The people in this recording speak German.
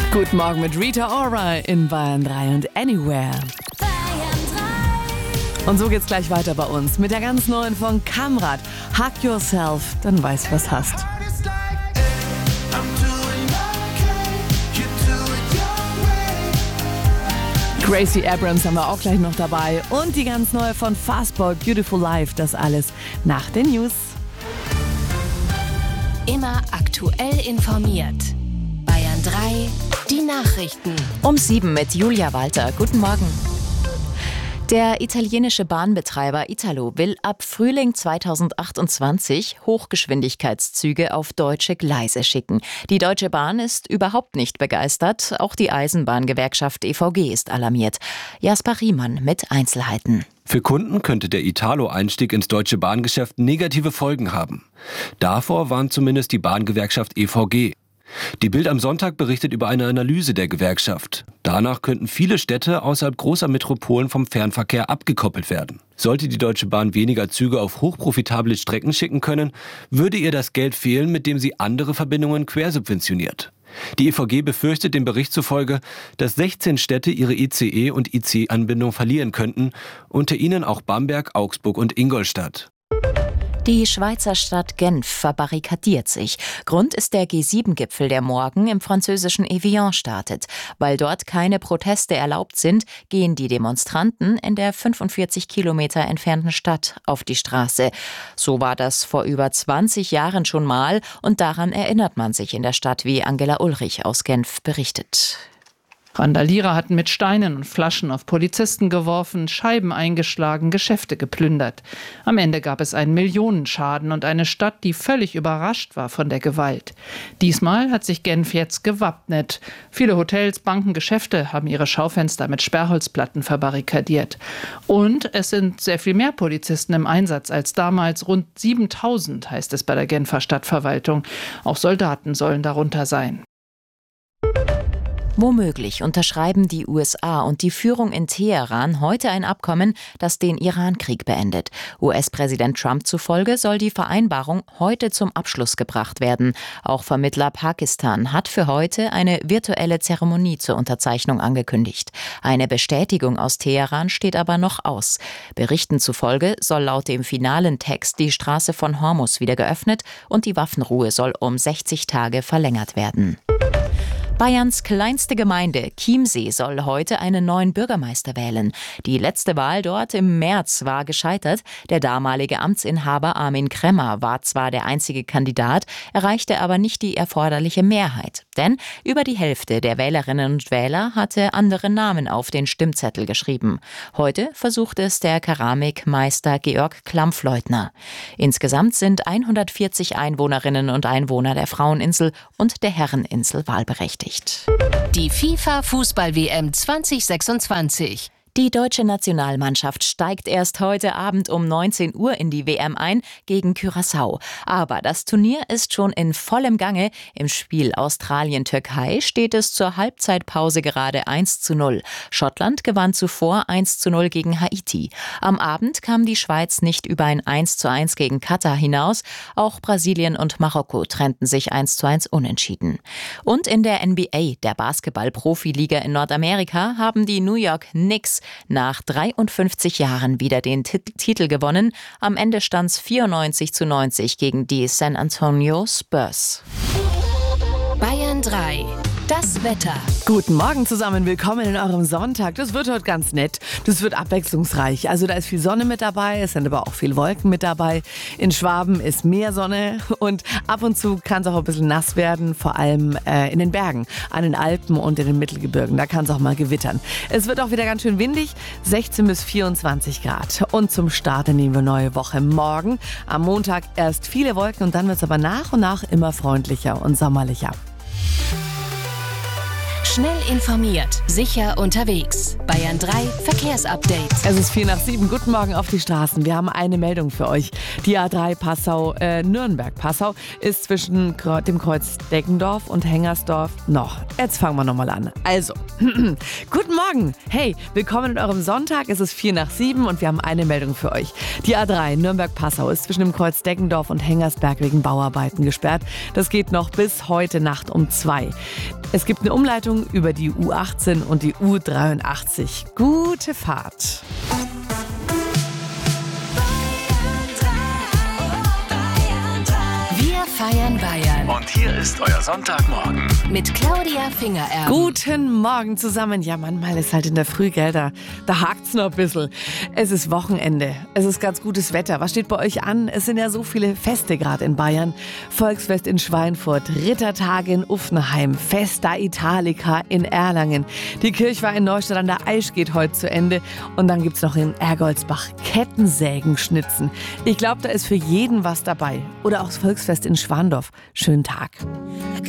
Guten Morgen mit Rita Ora in Bayern 3 und Anywhere. Und so geht's gleich weiter bei uns mit der ganz neuen von Kamrat. Hug Yourself, dann weißt du, was hast. Gracie Abrams haben wir auch gleich noch dabei. Und die ganz neue von Fastball, Beautiful Life. Das alles nach den News. Immer aktuell informiert. Bayern 3, die Nachrichten. Um 7 mit Julia Walter. Guten Morgen. Der italienische Bahnbetreiber Italo will ab Frühling 2028 Hochgeschwindigkeitszüge auf deutsche Gleise schicken. Die Deutsche Bahn ist überhaupt nicht begeistert. Auch die Eisenbahngewerkschaft EVG ist alarmiert. Jasper Riemann mit Einzelheiten. Für Kunden könnte der Italo-Einstieg ins deutsche Bahngeschäft negative Folgen haben. Davor warnt zumindest die Bahngewerkschaft EVG. Die Bild am Sonntag berichtet über eine Analyse der Gewerkschaft. Danach könnten viele Städte außerhalb großer Metropolen vom Fernverkehr abgekoppelt werden. Sollte die Deutsche Bahn weniger Züge auf hochprofitable Strecken schicken können, würde ihr das Geld fehlen, mit dem sie andere Verbindungen quersubventioniert. Die EVG befürchtet dem Bericht zufolge, dass 16 Städte ihre ICE- und IC-Anbindung verlieren könnten, unter ihnen auch Bamberg, Augsburg und Ingolstadt. Die Schweizer Stadt Genf verbarrikadiert sich. Grund ist der G7-Gipfel, der morgen im französischen Evian startet. Weil dort keine Proteste erlaubt sind, gehen die Demonstranten in der 45 Kilometer entfernten Stadt auf die Straße. So war das vor über 20 Jahren schon mal und daran erinnert man sich in der Stadt, wie Angela Ulrich aus Genf berichtet. Randalierer hatten mit Steinen und Flaschen auf Polizisten geworfen, Scheiben eingeschlagen, Geschäfte geplündert. Am Ende gab es einen Millionenschaden und eine Stadt, die völlig überrascht war von der Gewalt. Diesmal hat sich Genf jetzt gewappnet. Viele Hotels, Banken, Geschäfte haben ihre Schaufenster mit Sperrholzplatten verbarrikadiert. Und es sind sehr viel mehr Polizisten im Einsatz als damals. Rund 7.000 heißt es bei der Genfer Stadtverwaltung. Auch Soldaten sollen darunter sein. Womöglich unterschreiben die USA und die Führung in Teheran heute ein Abkommen, das den Iran-Krieg beendet. US-Präsident Trump zufolge soll die Vereinbarung heute zum Abschluss gebracht werden. Auch Vermittler Pakistan hat für heute eine virtuelle Zeremonie zur Unterzeichnung angekündigt. Eine Bestätigung aus Teheran steht aber noch aus. Berichten zufolge soll laut dem finalen Text die Straße von Hormuz wieder geöffnet und die Waffenruhe soll um 60 Tage verlängert werden. Bayerns kleinste Gemeinde, Chiemsee, soll heute einen neuen Bürgermeister wählen. Die letzte Wahl dort im März war gescheitert. Der damalige Amtsinhaber Armin Kremmer war zwar der einzige Kandidat, erreichte aber nicht die erforderliche Mehrheit. Denn über die Hälfte der Wählerinnen und Wähler hatte andere Namen auf den Stimmzettel geschrieben. Heute versucht es der Keramikmeister Georg Klampfleutner. Insgesamt sind 140 Einwohnerinnen und Einwohner der Fraueninsel und der Herreninsel wahlberechtigt. Die FIFA-Fußball-WM 2026. Die deutsche Nationalmannschaft steigt erst heute Abend um 19 Uhr in die WM ein gegen Curaçao. Aber das Turnier ist schon in vollem Gange. Im Spiel Australien-Türkei steht es zur Halbzeitpause gerade 1:0. Schottland gewann zuvor 1:0 gegen Haiti. Am Abend kam die Schweiz nicht über ein 1:1 gegen Katar hinaus. Auch Brasilien und Marokko trennten sich 1:1 unentschieden. Und in der NBA, der Basketball-Profiliga in Nordamerika, haben die New York Knicks nach 53 Jahren wieder den Titel gewonnen. Am Ende stand es 94:90 gegen die San Antonio Spurs. Bayern 3. Das Wetter. Guten Morgen zusammen, willkommen in eurem Sonntag. Das wird heute ganz nett, das wird abwechslungsreich. Also da ist viel Sonne mit dabei, es sind aber auch viel Wolken mit dabei. In Schwaben ist mehr Sonne und ab und zu kann es auch ein bisschen nass werden, vor allem in den Bergen, an den Alpen und in den Mittelgebirgen. Da kann es auch mal gewittern. Es wird auch wieder ganz schön windig, 16 bis 24 Grad. Und zum Start nehmen wir neue Woche. Morgen am Montag erst viele Wolken und dann wird es aber nach und nach immer freundlicher und sommerlicher. Schnell informiert, sicher unterwegs. Bayern 3 Verkehrsupdate. Es ist 6:04. Guten Morgen auf die Straßen. Wir haben eine Meldung für euch. Die A3 Nürnberg-Passau ist zwischen dem Kreuz Deggendorf und Hengersdorf noch. Jetzt fangen wir nochmal an. Also, guten Morgen. Hey, willkommen in eurem Sonntag. Es ist 6:04 und wir haben eine Meldung für euch. Die A3 Nürnberg-Passau ist zwischen dem Kreuz Deggendorf und Hengersberg wegen Bauarbeiten gesperrt. Das geht noch bis heute Nacht um 2. Es gibt eine Umleitung über die U18 und die U83. Gute Fahrt. Wir feiern Bayern. Und hier ist euer Sonntagmorgen. Mit Claudia Fingererben. Guten Morgen zusammen. Ja, manchmal ist halt in der Früh, gell, da hakt's noch ein bisschen. Es ist Wochenende. Es ist ganz gutes Wetter. Was steht bei euch an? Es sind ja so viele Feste gerade in Bayern. Volksfest in Schweinfurt, Rittertage in Uffenheim, Festa Italica in Erlangen. Die Kirchweih in Neustadt an der Aisch geht heute zu Ende. Und dann gibt's noch in Ergoldsbach Kettensägenschnitzen. Ich glaube, da ist für jeden was dabei. Oder auch das Volksfest in Schwandorf. Schönen Tag.